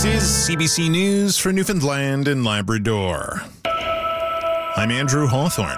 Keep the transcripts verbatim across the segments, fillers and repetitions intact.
This is C B C News for Newfoundland and Labrador. I'm Andrew Hawthorne.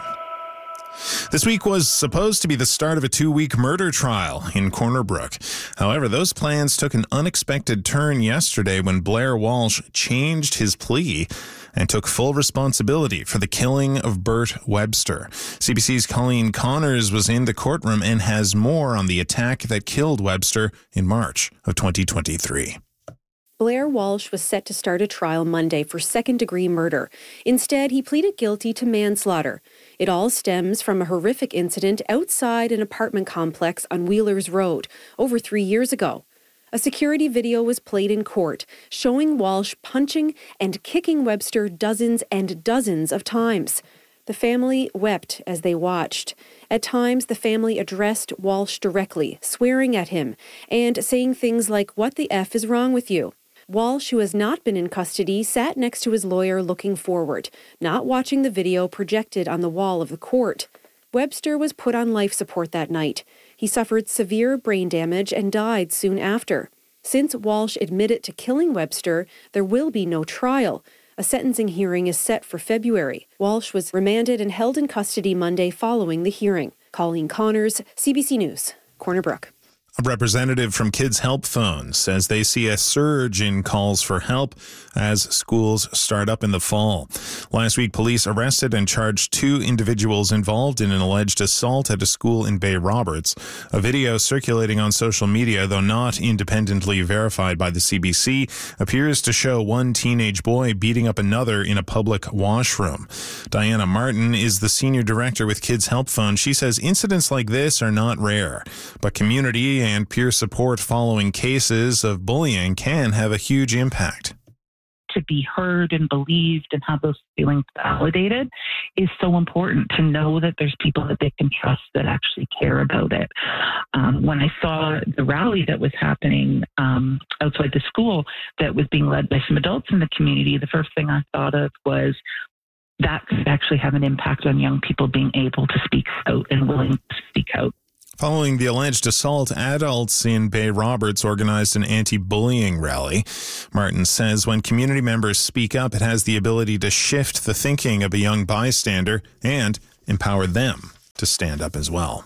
This week was supposed to be the start of a two-week murder trial in Corner Brook. However, those plans took an unexpected turn yesterday when Blair Walsh changed his plea and took full responsibility for the killing of Bert Webster. C B C's Colleen Connors was in the courtroom and has more on the attack that killed Webster in March of twenty twenty-three. Blair Walsh was set to start a trial Monday for second-degree murder. Instead, he pleaded guilty to manslaughter. It all stems from a horrific incident outside an apartment complex on Wheelers Road over three years ago. A security video was played in court, showing Walsh punching and kicking Webster dozens and dozens of times. The family wept as they watched. At times, the family addressed Walsh directly, swearing at him and saying things like, "What the F is wrong with you?" Walsh, who has not been in custody, sat next to his lawyer looking forward, not watching the video projected on the wall of the court. Webster was put on life support that night. He suffered severe brain damage and died soon after. Since Walsh admitted to killing Webster, there will be no trial. A sentencing hearing is set for February. Walsh was remanded and held in custody Monday following the hearing. Colleen Connors, C B C News, Corner Brook. A representative from Kids Help Phone says they see a surge in calls for help as schools start up in the fall. Last week, police arrested and charged two individuals involved in an alleged assault at a school in Bay Roberts. A video circulating on social media, though not independently verified by the C B C, appears to show one teenage boy beating up another in a public washroom. Diana Martin is the senior director with Kids Help Phone. She says incidents like this are not rare, but community and peer support following cases of bullying can have a huge impact. To be heard and believed and have those feelings validated is so important, to know that there's people that they can trust that actually care about it. Um, when I saw the rally that was happening um, outside the school that was being led by some adults in the community, the first thing I thought of was that could actually have an impact on young people being able to speak out and willing to speak out. Following the alleged assault, adults in Bay Roberts organized an anti-bullying rally. Martin says when community members speak up, it has the ability to shift the thinking of a young bystander and empower them to stand up as well.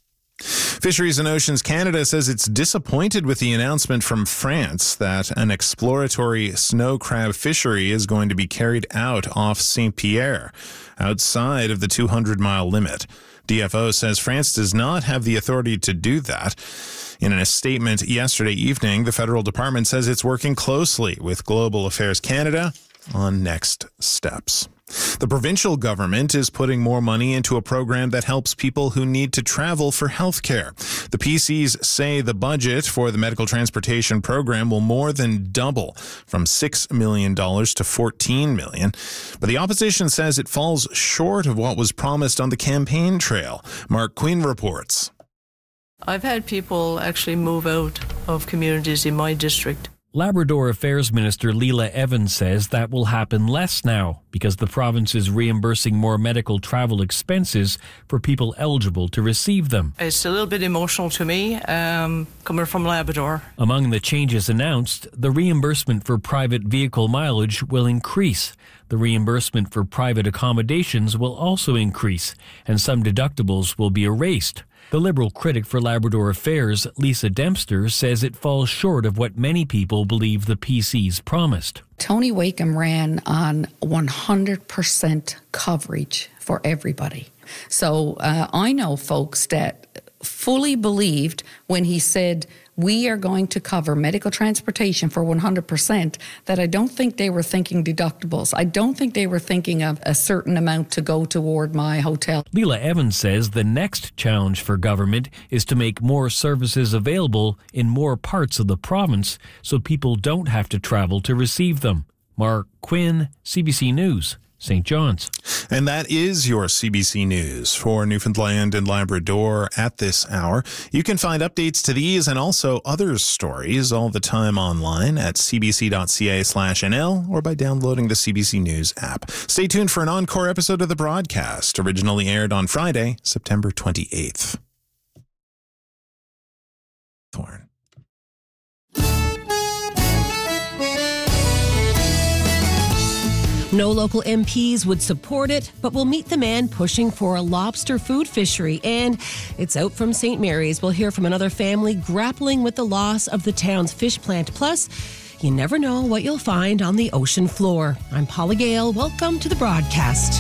Fisheries and Oceans Canada says it's disappointed with the announcement from France that an exploratory snow crab fishery is going to be carried out off Saint Pierre, outside of the two hundred mile limit. D F O says France does not have the authority to do that. In a statement yesterday evening, the federal department says it's working closely with Global Affairs Canada on next steps. The provincial government is putting more money into a program that helps people who need to travel for health care. The P Cs say the budget for the medical transportation program will more than double from six million dollars to fourteen million dollars. But the opposition says it falls short of what was promised on the campaign trail. Mark Quinn reports. I've had people actually move out of communities in my district. Labrador Affairs Minister Leela Evans says that will happen less now because the province is reimbursing more medical travel expenses for people eligible to receive them. It's a little bit emotional to me, um, coming from Labrador. Among the changes announced, the reimbursement for private vehicle mileage will increase. The reimbursement for private accommodations will also increase, and some deductibles will be erased. The Liberal critic for Labrador Affairs, Lisa Dempster, says it falls short of what many people believe the P Cs promised. Tony Wakeham ran on one hundred percent coverage for everybody. So uh, I know folks that fully believed when he said, we are going to cover medical transportation for one hundred percent, that I don't think they were thinking deductibles. I don't think they were thinking of a certain amount to go toward my hotel. Leela Evans says the next challenge for government is to make more services available in more parts of the province so people don't have to travel to receive them. Mark Quinn, C B C News, Saint John's. And that is your C B C News for Newfoundland and Labrador at this hour. You can find updates to these and also other stories all the time online at cbc.ca slash NL or by downloading the C B C News app. Stay tuned for an encore episode of the broadcast, originally aired on Friday, September twenty-eighth. Thorn. No local M Ps would support it, but we'll meet the man pushing for a lobster food fishery. And it's out from Saint Mary's. We'll hear from another family grappling with the loss of the town's fish plant. Plus, you never know what you'll find on the ocean floor. I'm Paula Gale. Welcome to the broadcast.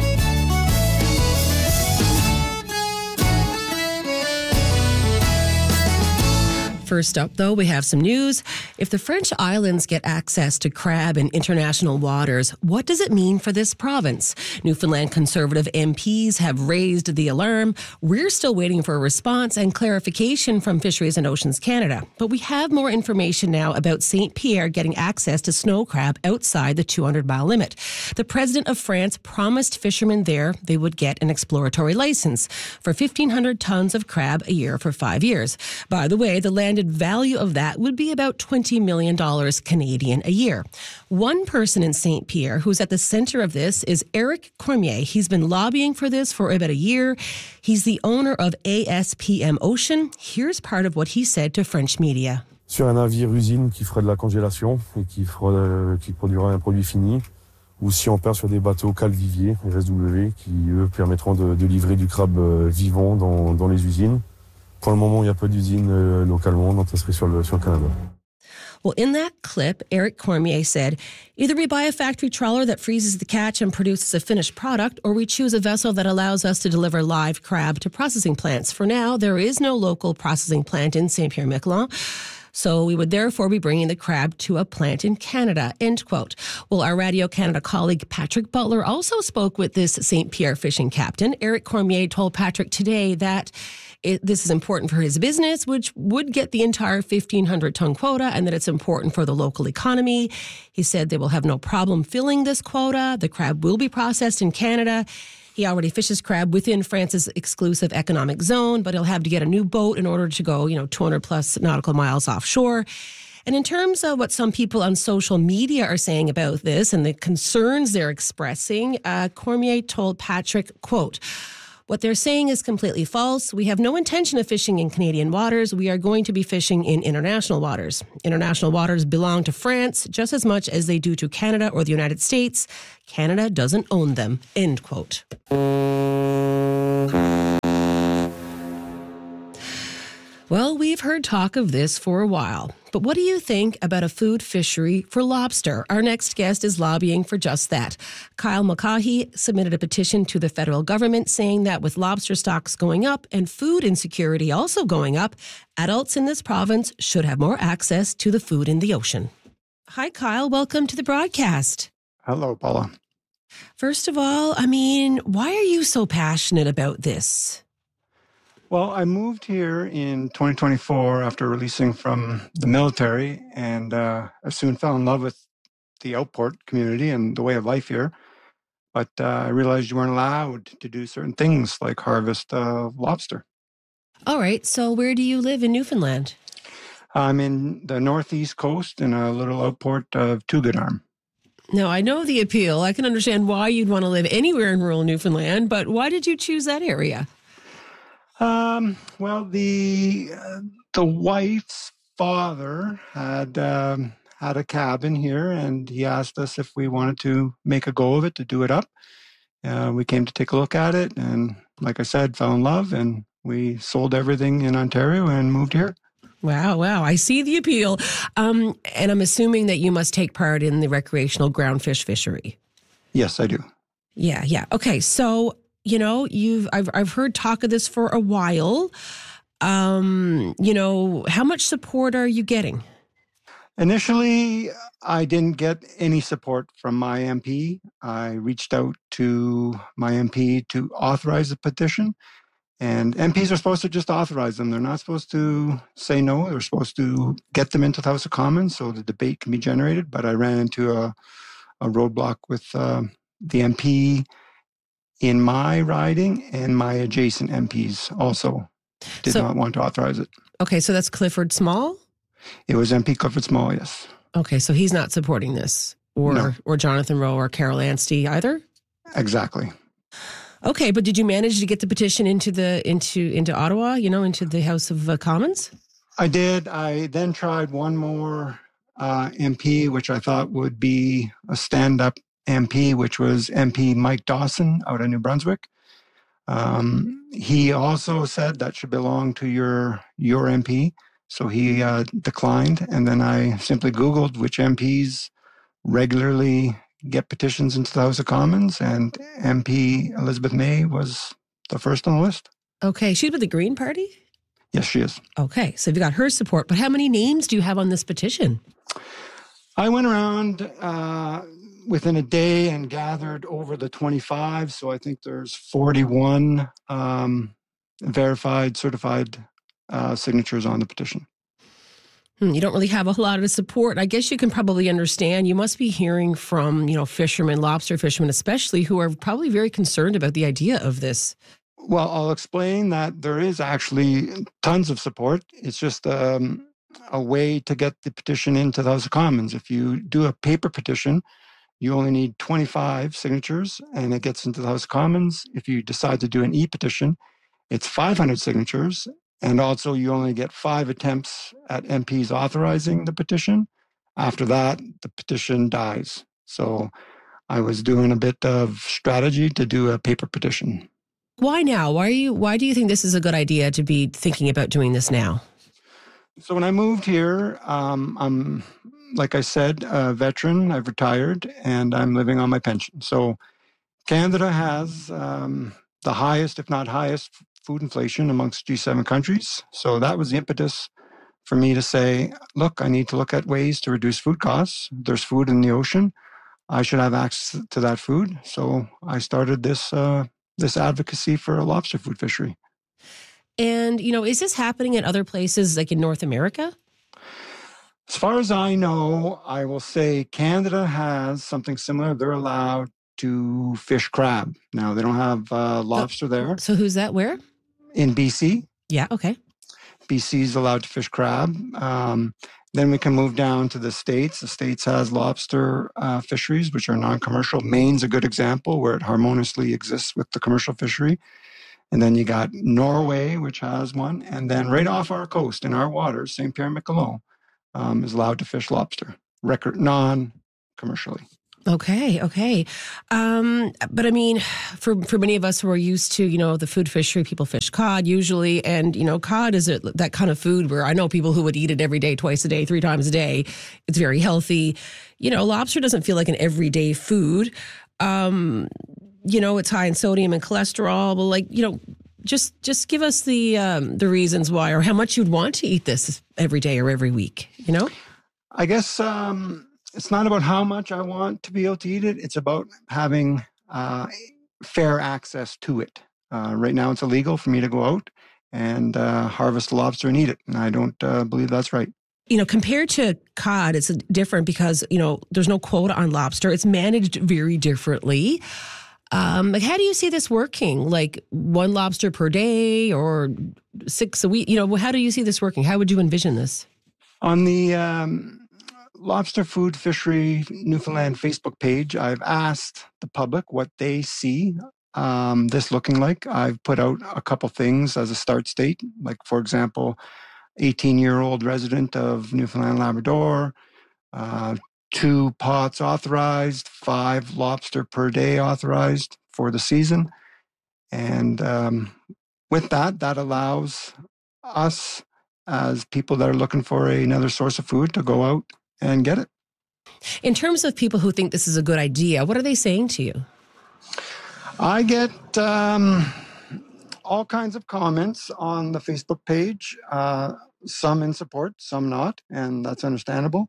First up, though, we have some news. If the French islands get access to crab in international waters, what does it mean for this province? Newfoundland Conservative M Ps have raised the alarm. We're still waiting for a response and clarification from Fisheries and Oceans Canada. But we have more information now about Saint Pierre getting access to snow crab outside the two hundred mile limit. The president of France promised fishermen there they would get an exploratory license for fifteen hundred tons of crab a year for five years. By the way, the landed value of that would be about twenty million dollars Canadian a year. One person in Saint Pierre who's at the center of this is Eric Cormier. He's been lobbying for this for about a year. He's the owner of A S P M Ocean. Here's part of what he said to French media. Sur un navire-usine qui ferait de la congélation et qui, fera, qui produira un produit fini, ou si on part sur des bateaux calviviers, R S W, qui eux permettront de, de livrer du crabe vivant dans, dans les usines. Pour le moment, il n'y a pas d'usine euh, localement, donc ça serait sur le, sur le Canada. Well, in that clip, Eric Cormier said, either we buy a factory trawler that freezes the catch and produces a finished product, or we choose a vessel that allows us to deliver live crab to processing plants. For now, there is no local processing plant in Saint Pierre-Miquelon. So we would therefore be bringing the crab to a plant in Canada, end quote. Well, our Radio Canada colleague Patrick Butler also spoke with this Saint Pierre fishing captain. Eric Cormier told Patrick today that it, this is important for his business, which would get the entire fifteen hundred ton quota, and that it's important for the local economy. He said they will have no problem filling this quota. The crab will be processed in Canada. He already fishes crab within France's exclusive economic zone, but he'll have to get a new boat in order to go, you know, two hundred plus nautical miles offshore. And in terms of what some people on social media are saying about this and the concerns they're expressing, uh, Cormier told Patrick, quote, what they're saying is completely false. We have no intention of fishing in Canadian waters. We are going to be fishing in international waters. International waters belong to France just as much as they do to Canada or the United States. Canada doesn't own them, end quote. Well, we've heard talk of this for a while. But what do you think about a food fishery for lobster? Our next guest is lobbying for just that. Kyle Mulcahy submitted a petition to the federal government saying that with lobster stocks going up and food insecurity also going up, adults in this province should have more access to the food in the ocean. Hi, Kyle. Welcome to the broadcast. Hello, Paula. First of all, I mean, why are you so passionate about this? Well, I moved here in twenty twenty-four after releasing from the military, and uh, I soon fell in love with the Outport community and the way of life here. But uh, I realized you weren't allowed to do certain things like harvest uh, lobster. All right. So where do you live in Newfoundland? I'm in the northeast coast in a little outport of Tugadarm. Now, I know the appeal. I can understand why you'd want to live anywhere in rural Newfoundland, but why did you choose that area? Um, well, the uh, the wife's father had um, had a cabin here, and he asked us if we wanted to make a go of it, to do it up. Uh, we came to take a look at it, and like I said, fell in love, and we sold everything in Ontario and moved here. Wow, wow. I see the appeal. Um, and I'm assuming that you must take part in the recreational groundfish fishery. Yes, I do. Yeah, yeah. Okay, so... You know, you've I've I've heard talk of this for a while. Um, you know, how much support are you getting? Initially, I didn't get any support from my M P. I reached out to my M P to authorize a petition, and M Ps are supposed to just authorize them. They're not supposed to say no. They're supposed to get them into the House of Commons so the debate can be generated. But I ran into a, a roadblock with uh, the M P in my riding, and my adjacent M Ps also did so, not want to authorize it. Okay, so that's Clifford Small? It was M P Clifford Small, yes. Okay, so he's not supporting this, or no. or Jonathan Rowe or Carol Anstey either? Exactly. Okay, but did you manage to get the petition into the into into Ottawa, you know, into the House of uh, Commons? I did. I then tried one more uh, M P, which I thought would be a stand-up M P, which was M P Mike Dawson out of New Brunswick. Um, he also said that should belong to your your M P, so he uh, declined. And then I simply Googled which M Ps regularly get petitions into the House of Commons, and M P Elizabeth May was the first on the list. Okay, she's with the Green Party? Yes, she is. Okay, so you've got her support, but how many names do you have on this petition? I went around uh, within a day and gathered over the twenty-five, so I think there's forty-one um, verified, certified uh, signatures on the petition. Hmm, you don't really have a lot of support. I guess you can probably understand. You must be hearing from, you know, fishermen, lobster fishermen especially, who are probably very concerned about the idea of this. Well, I'll explain that there is actually tons of support. It's just um, a way to get the petition into the House of Commons. If you do a paper petition, you only need twenty-five signatures and it gets into the House of Commons. If you decide to do an e-petition, it's five hundred signatures. And also you only get five attempts at M Ps authorizing the petition. After that, the petition dies. So I was doing a bit of strategy to do a paper petition. Why now? Why are you? Why do you think this is a good idea to be thinking about doing this now? So when I moved here, um, I'm, like I said, a veteran. I've retired and I'm living on my pension. So Canada has um, the highest, if not highest, food inflation amongst G seven countries. So that was the impetus for me to say, look, I need to look at ways to reduce food costs. There's food in the ocean. I should have access to that food. So I started this uh, this advocacy for a lobster food fishery. And, you know, is this happening in other places like in North America? As far as I know, I will say Canada has something similar. They're allowed to fish crab. Now, they don't have uh, lobster there. So who's that? Where? In B C. Yeah, okay. B C is allowed to fish crab. Um, then we can move down to the States. The States has lobster uh, fisheries, which are non-commercial. Maine's a good example where it harmoniously exists with the commercial fishery. And then you got Norway, which has one. And then right off our coast in our waters, Saint Pierre Miquelon um, is allowed to fish lobster, record non-commercially. Okay, okay. Um, but I mean, for for many of us who are used to, you know, the food fishery, people fish cod usually. And, you know, cod is a, that kind of food where I know people who would eat it every day, twice a day, three times a day. It's very healthy. You know, lobster doesn't feel like an everyday food. Um, you know, it's high in sodium and cholesterol. But like, you know, just just give us the um, the reasons why or how much you'd want to eat this every day or every week, you know? I guess... Um... It's not about how much I want to be able to eat it. It's about having uh, fair access to it. Uh, right now, it's illegal for me to go out and uh, harvest lobster and eat it. And I don't uh, believe that's right. You know, compared to cod, it's different because, you know, there's no quota on lobster. It's managed very differently. Um, like, how do you see this working? Like one lobster per day or six a week? You know, how do you see this working? How would you envision this? On the... Um, Lobster Food Fishery Newfoundland Facebook page, I've asked the public what they see um, this looking like. I've put out a couple things as a start state, like, for example, eighteen-year-old resident of Newfoundland Labrador, uh, two pots authorized, five lobster per day authorized for the season. And um, with that, that allows us as people that are looking for another source of food to go out and get it. In terms of people who think this is a good idea, what are they saying to you? I get um, all kinds of comments on the Facebook page, uh, some in support, some not, and that's understandable.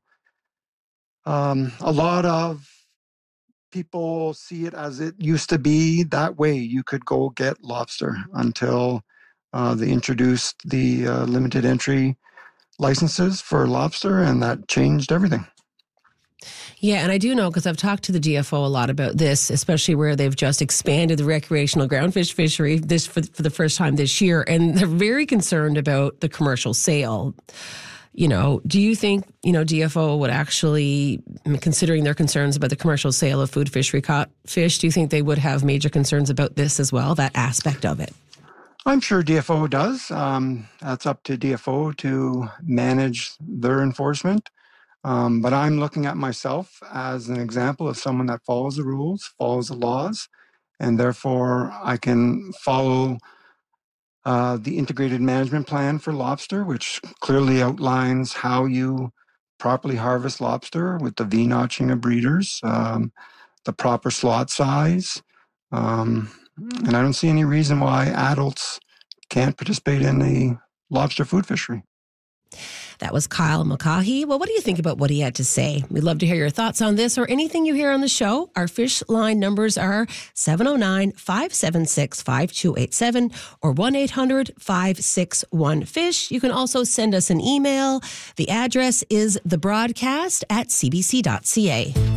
Um, a lot of people see it as it used to be that way. You could go get lobster until uh, they introduced the uh, limited entry licenses for lobster, and that changed everything. Yeah, and I do know because I've talked to the D F O a lot about this, especially where they've just expanded the recreational groundfish fishery this for, for the first time this year, and they're very concerned about the commercial sale. You know, do you think, you know, D F O would actually, considering their concerns about the commercial sale of food fishery caught fish, do you think they would have major concerns about this as well, that aspect of it? I'm sure D F O does. Um, that's up to D F O to manage their enforcement. Um, but I'm looking at myself as an example of someone that follows the rules, follows the laws, and therefore I can follow uh, the integrated management plan for lobster, which clearly outlines how you properly harvest lobster with the V-notching of breeders, um, the proper slot size. Um, and I don't see any reason why adults can't participate in the lobster food fishery. That was Kyle Mulcahy. Well, what do you think about what he had to say? We'd love to hear your thoughts on this or anything you hear on the show. Our fish line numbers are seven oh nine, five seven six, five two eight seven or one eight hundred, five six one, fish. You can also send us an email. The address is thebroadcast at c b c dot c a.